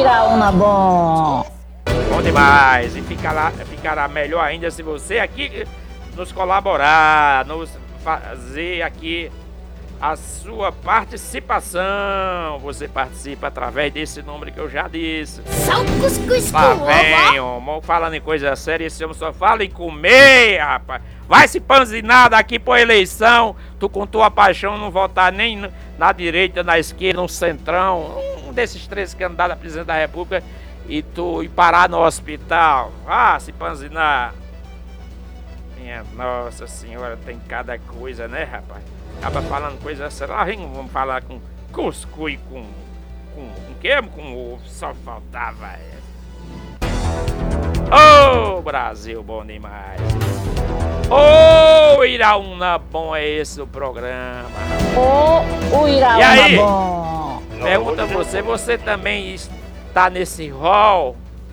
Iraúna bom. Bom demais. E ficará melhor ainda se você aqui nos colaborar, nos fazer aqui a sua participação. Você participa através desse número que eu já disse. Só um cuscuz com Lá ovo, vem, homem, falando em coisa séria, esse homem só fala em comer, rapaz. Vai se panzinar daqui por eleição, tu com tua paixão não votar nem na direita, na esquerda, no centrão, um desses três candidatos a presidente da república e tu ir parar no hospital. Ah, se panzinar. Minha nossa senhora, tem cada coisa, né, rapaz? Acaba falando coisa séria, lá vamos falar com cuscuz, com quê? Com ovo, só faltava essa. Ô, Brasil, bom demais. Ô, Iraúna bom é esse o programa. O Iraúna bom. Pergunta você também está nesse hall